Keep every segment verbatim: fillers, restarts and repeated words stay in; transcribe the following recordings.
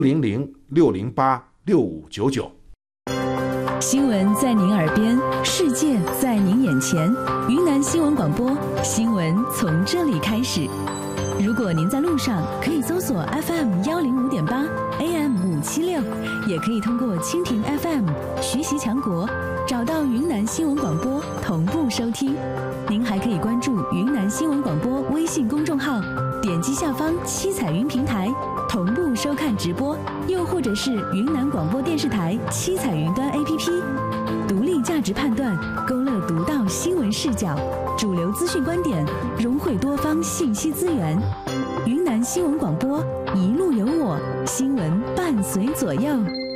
零零六零八六五九九。 新闻在您耳边，世界在您眼前。云南新闻广播，新闻从这里开始。如果您在路上，可以搜索 F M 幺零五点八 A M 五七六，也可以通过蜻蜓 F M 学习强国找到云南新闻广播同步收听。您还可以关注云南新闻广播微信公众号，点击下方七彩云平台同步收看直播，又或者是云南广播电视台七彩云端 A P P， 独立价值判断，勾勒独到新闻视角，主流资讯观点，融汇多方信息资源。云南新闻广播，一路有我，新闻伴随左右。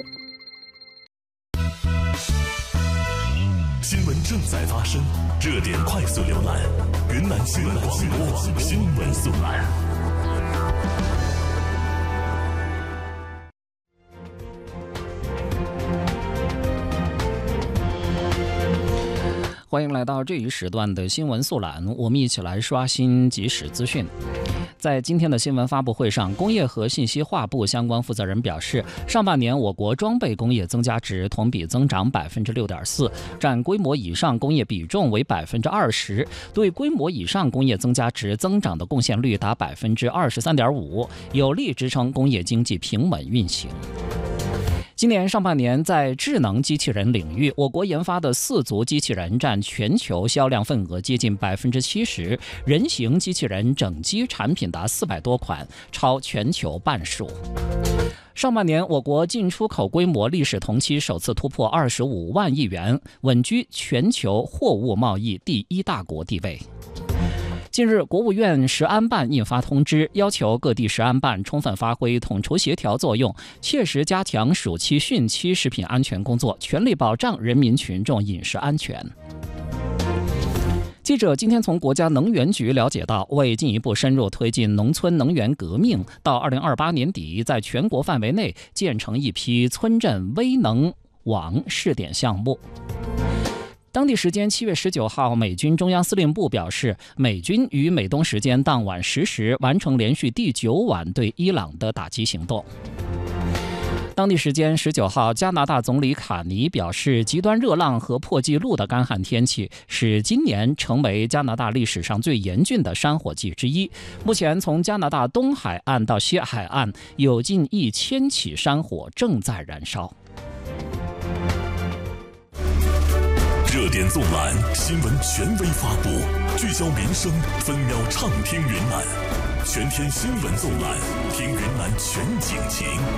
新闻正在发生，热点快速浏览，云南新闻广播新闻速览。 欢迎来到这一时段的新闻速览，我们一起来刷新即时资讯。在今天的新闻发布会上，工业和信息化部相关负责人表示，上半年我国装备工业增加值同比增长百分之六点四，占规模以上工业比重为百分之二十，对规模以上工业增加值增长的贡献率达百分之二十三点五，有力支撑工业经济平稳运行。今年上半年，在智能机器人领域，我国研发的四足机器人占全球销量份额接近百分之七十，人形机器人整机产品达四百多款，超全球半数。上半年，我国进出口规模历史同期首次突破二十五万亿元，稳居全球货物贸易第一大国地位。近日，国务院食安办印发通知，要求各地食安办充分发挥统筹协调作用，切实加强暑期、汛期食品安全工作，全力保障人民群众饮食安全。记者今天从国家能源局了解到，为进一步深入推进农村能源革命，到二零二八年底，在全国范围内建成一批村镇微能网试点项目。当地时间七月十九号，美军中央司令部表示，美军于美东时间当晚十时完成连续第九晚对伊朗的打击行动。当地时间十九号，加拿大总理卡尼表示，极端热浪和破纪录的干旱天气使今年成为加拿大历史上最严峻的山火季之一。目前，从加拿大东海岸到西海岸，有近一千起山火正在燃烧。 热点纵览，新闻权威发布，聚焦民生，分秒畅听云南。全天新闻纵览，听云南全景情。